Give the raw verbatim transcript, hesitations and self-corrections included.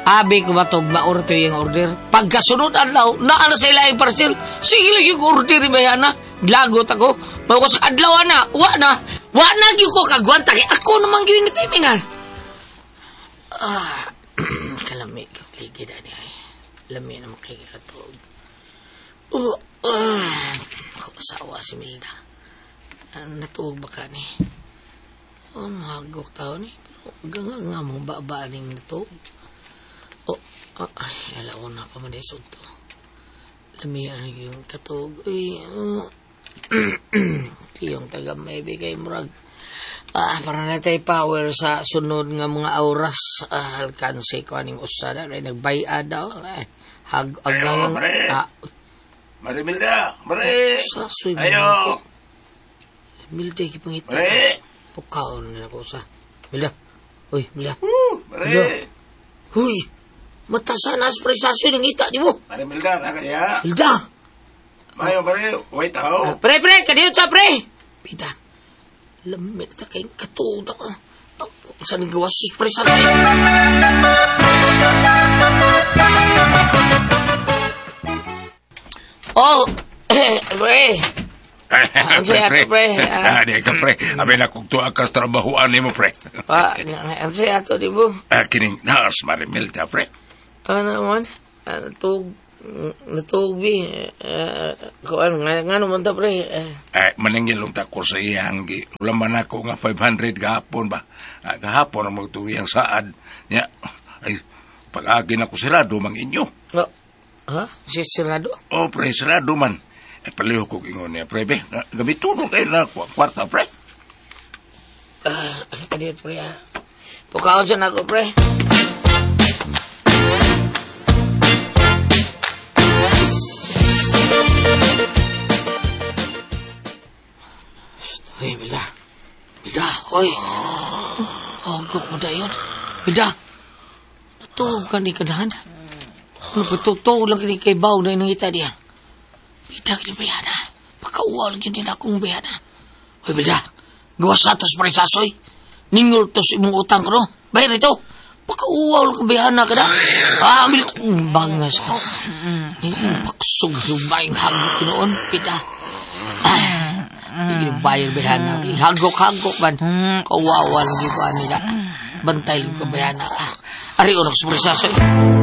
Abi ko ba ito, ma-order yung order? Pagkasunod adlaw, naala sa ilaing parcel, sige lang yung order ba na? Lagot ako. Bago sa adlaw na, wa na. Wa na yung ko kagwanta, kaya ako naman yung natimingan. Ah, kalami ko, ligid ani ay. Lami na makikatog. Uh, uh, ako asawa si Milda. Uh, natuog ba ka ni? Oh, mahagok tao ni. Pero hanggang nga mo ba ning natuog? Oh, ah, ay, alaw na pa man isog to. Lamihan yung katog. Uy, uh, yung taga may bigay murag. Ah, para na tayo power sa sunod nga mga auras. Ah, alkansi ko aning usada. Kaya nagbaya daw. Ay, hag, hag, ayo, mare. Ah, Mare, Milda. Mare. sa suy mo. Ayo. Milda, kipangita. Mare. Pukaon na ako sa. Milda. Uy, Milda. Uh, mare. Huy. Matasan na aspresasyon ng ita, di mo? Mare, Milda. Naka niya. Milda. Mayo, mare. Wait, Ah, ako. pre, pre, kanino sa pre? Pida. Lamit na kayong katuda ka. Ako, saan gawa sa aspresasyon? Oh, pre. Ang siya ato, pre. Ah, di ka, pre. Abi na kung tuwa ka sa trabahoan ni mo, pre. Pa, ang siya ato, di mo? Ah, kining nurse, Mare Milda, pre. Ano naman? Natug, natugbi. Kuan, nga naman ta, pre. Eh, maningilong ta ko sa iyang gi. Ulaman ako nga five hundred gahapon ba. Ah, gahapon ang magtuwiyang saad. Nya, ay, pag-agi na ko sirado mang inyo. Oh, ha? Si Sirado? Oh, pre, sirado man. Eh, paliho ko ingon niya, pre, be. Ah, gabi tulong kayo na kwa- kwarta, pre. Ah, ang kadiyot, pre, ha? Pukaon siya na ako, pre. Hoy, Milda. Milda, hoy. Hagok mo na yun. Milda. Natuog ka ni kanahan. Nagpatutuog lang ni kay Bao na inangita niya. Milda, kini bayana. Pagkauwal yun din akong bayana. Hoy, Milda. Gawas na tos presasoy. Ningol tos imong utang ko, no? Bayar ito. Pagkauwal ka bayana ka na. Ah, Milda. Bangas ka. Pagsug-subayang hagok noon, Milda. Ah. Hindi bayar bayana. Hagok-hagok man. Kawawa lang iba nila. Bantay lang ka bayana. Ah, ari oras mo rin sasoy.